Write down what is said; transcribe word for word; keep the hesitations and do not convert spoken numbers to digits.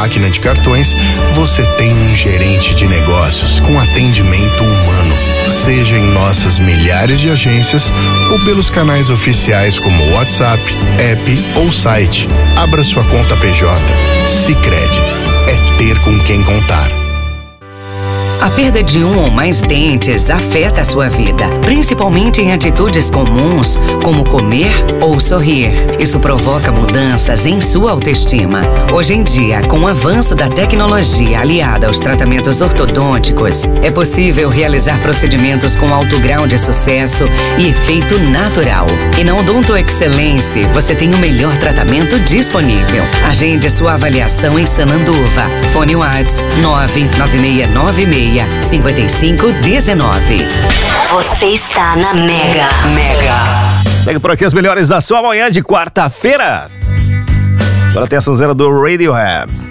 máquina de cartões, você tem um gerente de negócios com atendimento humano. Seja em nossas milhares de agências ou pelos canais oficiais como WhatsApp, app ou site. Abra sua conta P J. Sicredi é ter com quem contar. A perda de um ou mais dentes afeta a sua vida, principalmente em atitudes comuns, como comer ou sorrir. Isso provoca mudanças em sua autoestima. Hoje em dia, com o avanço da tecnologia aliada aos tratamentos ortodônticos, é possível realizar procedimentos com alto grau de sucesso e efeito natural. E na Odonto Excelência, você tem o melhor tratamento disponível. Agende sua avaliação em Sananduva. Fone WhatsApp nove nove seis nove seis cinco cinco um nove. Você está na Mega. Mega. Segue por aqui as melhores da sua manhã de quarta-feira. Agora tem essa zero do Radiohead.